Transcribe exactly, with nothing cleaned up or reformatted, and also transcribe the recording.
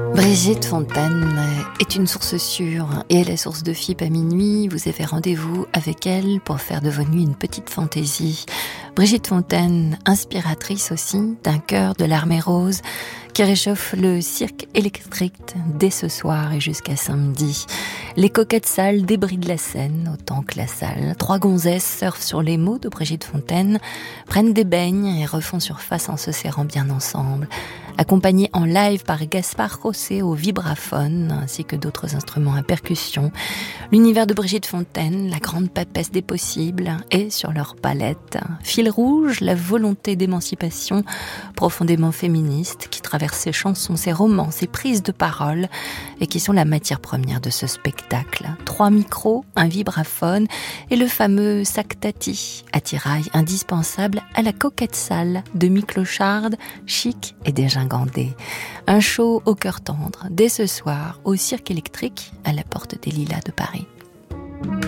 Brigitte Fontaine est une source sûre et elle est source de F I P à minuit. Vous avez rendez-vous avec elle pour faire de vos nuits une petite fantaisie. Brigitte Fontaine, inspiratrice aussi d'un chœur de l'Armée Rose qui réchauffe le cirque électrique dès ce soir et jusqu'à samedi. Les coquettes salles débrident la scène autant que la salle. Trois gonzesses surfent sur les mots de Brigitte Fontaine, prennent des beignes et refont surface en se serrant bien ensemble. Accompagnées en live par Gaspard Rossé au vibraphone ainsi que d'autres instruments à percussion, l'univers de Brigitte Fontaine, la grande papesse des possibles, est sur leur palette. Fil rouge, la volonté d'émancipation profondément féministe qui traverse ses chansons, ses romans, ses prises de parole et qui sont la matière première de ce spectacle. Trois micros, un vibraphone et le fameux sac tati, attirail indispensable à la coquette salle de mi-clocharde, chic et dégingandée. Un show au cœur tendre, dès ce soir, au Cirque électrique, à la Porte des Lilas de Paris.